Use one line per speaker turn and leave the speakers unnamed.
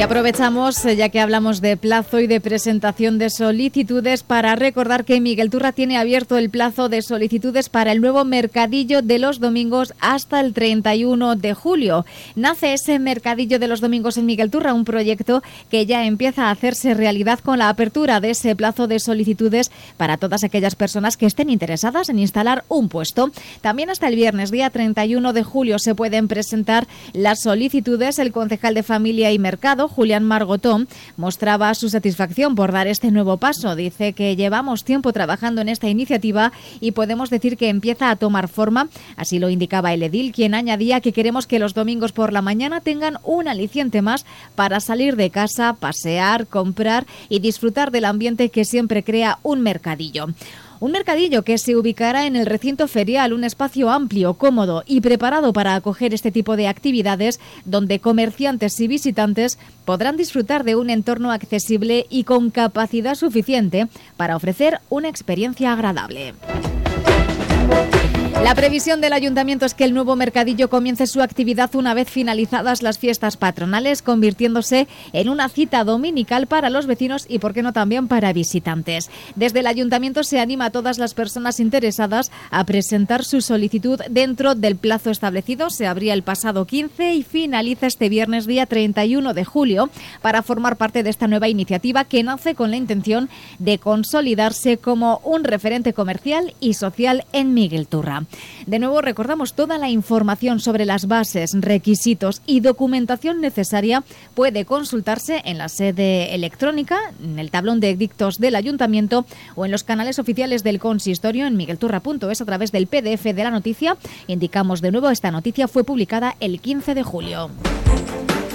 aprovechamos, ya que hablamos de plazo y de presentación de solicitudes, para recordar que Miguelturra tiene abierto el plazo de solicitudes para el nuevo mercadillo de los domingos hasta el 31 de julio. Nace ese mercadillo de los domingos en Miguelturra, un proyecto que ya empieza a hacerse realidad con la apertura de ese plazo de solicitudes para todas aquellas personas que estén interesadas en instalar un puesto. También hasta el viernes, día 31 de julio, se pueden presentar las solicitudes. El concejal de Familia y Mercado, Julián Margotón, mostraba su satisfacción por dar este nuevo paso. Dice que llevamos tiempo trabajando en esta iniciativa y podemos decir que empieza a tomar forma. Así lo indicaba el edil, quien añadía que queremos que los domingos por la mañana tengan un aliciente más para salir de casa, pasear, comprar y disfrutar del ambiente que siempre crea un mercadillo. Un mercadillo que se ubicará en el recinto ferial, un espacio amplio, cómodo y preparado para acoger este tipo de actividades, donde comerciantes y visitantes podrán disfrutar de un entorno accesible y con capacidad suficiente para ofrecer una experiencia agradable. La previsión del Ayuntamiento es que el nuevo mercadillo comience su actividad una vez finalizadas las fiestas patronales, convirtiéndose en una cita dominical para los vecinos y, por qué no, también para visitantes. Desde el Ayuntamiento se anima a todas las personas interesadas a presentar su solicitud dentro del plazo establecido. Se abría el pasado 15 y finaliza este viernes, día 31 de julio, para formar parte de esta nueva iniciativa que nace con la intención de consolidarse como un referente comercial y social en Miguelturra. De nuevo, recordamos, toda la información sobre las bases, requisitos y documentación necesaria puede consultarse en la sede electrónica, en el tablón de edictos del Ayuntamiento o en los canales oficiales del consistorio en miguelturra.es a través del PDF de la noticia. Indicamos de nuevo, esta noticia fue publicada el 15 de julio.